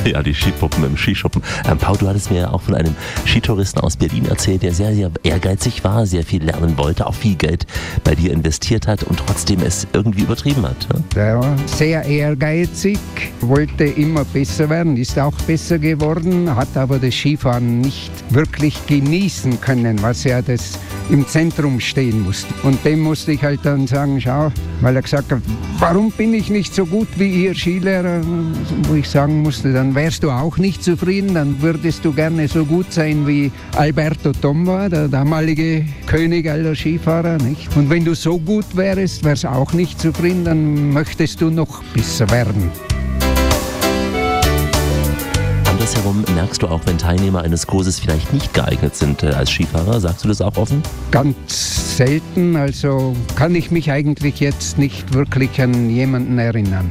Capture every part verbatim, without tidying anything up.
Ja, die Skipuppen im Skischuppen. Ähm, Paul, du hattest mir ja auch von einem Skitouristen aus Berlin erzählt, der sehr, sehr ehrgeizig war, sehr viel lernen wollte, auch viel Geld bei dir investiert hat und trotzdem es irgendwie übertrieben hat. Ne? Der war sehr ehrgeizig, wollte immer besser werden, ist auch besser geworden, hat aber das Skifahren nicht wirklich genießen können, was ja das im Zentrum stehen musste. Und dem musste ich halt dann sagen, schau, weil er gesagt hat, warum bin ich nicht so gut wie ihr Skilehrer? Wo ich sagen musste, dann wärst du auch nicht zufrieden, dann würdest du gerne so gut sein wie Alberto Tomba, der damalige König aller Skifahrer, nicht? Und wenn du so gut wärst, wärst du auch nicht zufrieden, dann möchtest du noch besser werden. Andersherum merkst du auch, wenn Teilnehmer eines Kurses vielleicht nicht geeignet sind äh, als Skifahrer, sagst du das auch offen? Ganz selten, also kann ich mich eigentlich jetzt nicht wirklich an jemanden erinnern.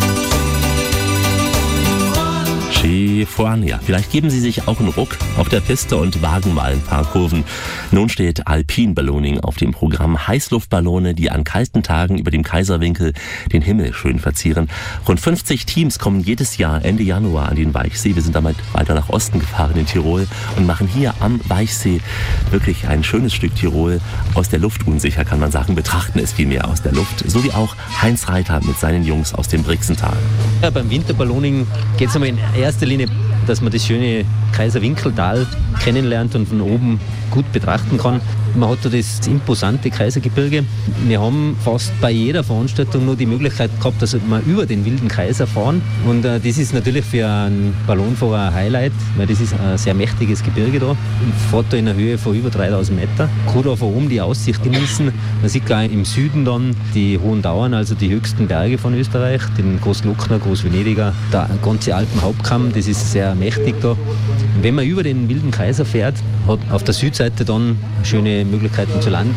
Skifahren, ja. Vielleicht geben Sie sich auch einen Ruck auf der Piste und wagen mal ein paar Kurven. Nun steht Alpine Ballooning auf dem Programm. Heißluftballone, die an kalten Tagen über dem Kaiserwinkel den Himmel schön verzieren. Rund fünfzig Teams kommen jedes Jahr Ende Januar an den Weichsee. Wir sind damit weiter nach Osten gefahren in Tirol und machen hier am Weichsee wirklich ein schönes Stück Tirol aus der Luft. Unsicher kann man sagen, betrachten es vielmehr aus der Luft. So wie auch Heinz Reiter mit seinen Jungs aus dem Brixental. Ja, beim Winterballooning geht es einmal in erster Linie, dass man das schöne Kaiserwinkeltal kennenlernt und von oben gut betrachten kann. Man hat da das imposante Kaisergebirge. Wir haben fast bei jeder Veranstaltung nur die Möglichkeit gehabt, dass wir über den wilden Kaiser fahren. Und äh, das ist natürlich für einen Ballonfahrer ein Highlight, weil das ist ein sehr mächtiges Gebirge da. Man fährt da in einer Höhe von über dreitausend Meter. Man kann da von oben die Aussicht genießen. Man sieht gleich im Süden dann die Hohen Dauern, also die höchsten Berge von Österreich, den Großglockner, Großvenediger, der ganze Alpenhauptkamm, das ist sehr mächtig da. Und wenn man über den wilden Kaiser fährt, hat auf der Südseite dann schöne Möglichkeiten zu landen.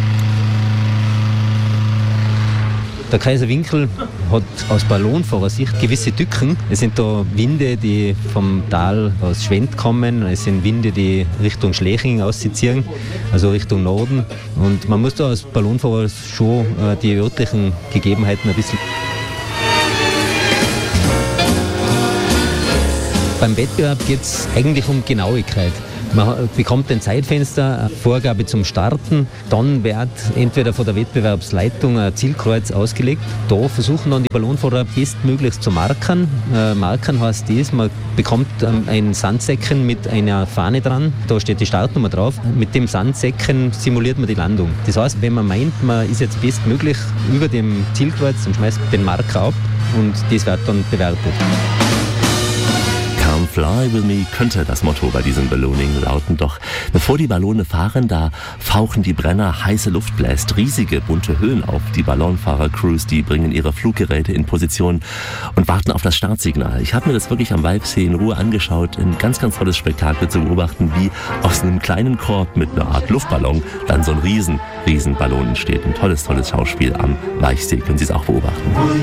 Der Kaiserwinkel hat aus Ballonfahrersicht gewisse Tücken. Es sind da Winde, die vom Tal aus Schwend kommen. Es sind Winde, die Richtung Schleching ausziehen, also Richtung Norden. Und man muss da als Ballonfahrer schon äh, die örtlichen Gegebenheiten ein bisschen. Beim Wettbewerb geht es eigentlich um Genauigkeit. Man bekommt ein Zeitfenster, eine Vorgabe zum Starten, dann wird entweder von der Wettbewerbsleitung ein Zielkreuz ausgelegt. Da versuchen dann die Ballonfahrer bestmöglichst zu markern. Äh, markern heißt das, man bekommt ähm, ein Sandsäckchen mit einer Fahne dran, da steht die Startnummer drauf. Mit dem Sandsäckchen simuliert man die Landung. Das heißt, wenn man meint, man ist jetzt bestmöglich über dem Zielkreuz, dann schmeißt man den Marker ab und das wird dann bewertet. Come Fly With Me könnte das Motto bei diesem Ballooning lauten. Doch bevor die Ballone fahren, da fauchen die Brenner, heiße Luft bläst riesige bunte Hüllen auf. Die Ballonfahrer-Crews, die bringen ihre Fluggeräte in Position und warten auf das Startsignal. Ich habe mir das wirklich am Weichsee in Ruhe angeschaut. Ein ganz, ganz tolles Spektakel zu beobachten, wie aus einem kleinen Korb mit einer Art Luftballon dann so ein riesen, riesen Ballon entsteht. Ein tolles, tolles Schauspiel am Weichsee. Können Sie es auch beobachten.